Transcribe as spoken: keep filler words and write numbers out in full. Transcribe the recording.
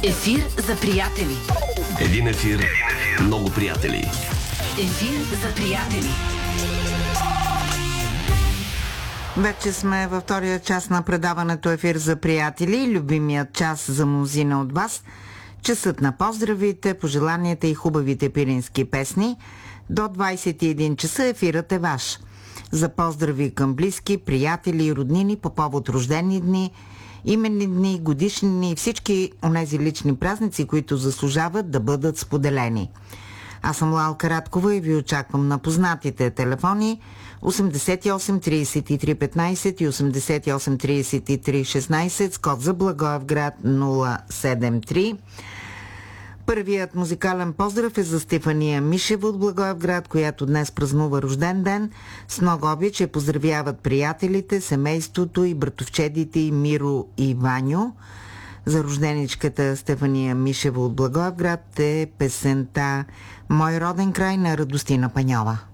Ефир за приятели. Един ефир, много приятели. Ефир за приятели. Вече сме във втория час на предаването Ефир за приятели, любимият час за мнозина от вас. Часът на поздравите, пожеланията и хубавите пирински песни. До двайсет и един часа ефирът е ваш. За поздрави към близки, приятели и роднини по повод рождени дни, именни дни, годишни дни и всички онези лични празници, които заслужават да бъдат споделени. Аз съм Лалка Радкова и ви очаквам на познатите телефони осемдесет и осем трийсет и три петнайсет и осемдесет и осем трийсет и три шестнайсет с код за Благоевград нула седем три. Първият музикален поздрав е за Стефания Мишева от Благоевград, която днес празнува рожден ден. С много обич я поздравяват приятелите, семейството и братовчедите и Миро и Ваню. За рожденичката Стефания Мишева от Благоевград е песента "Мой роден край" на Радостина Паньова.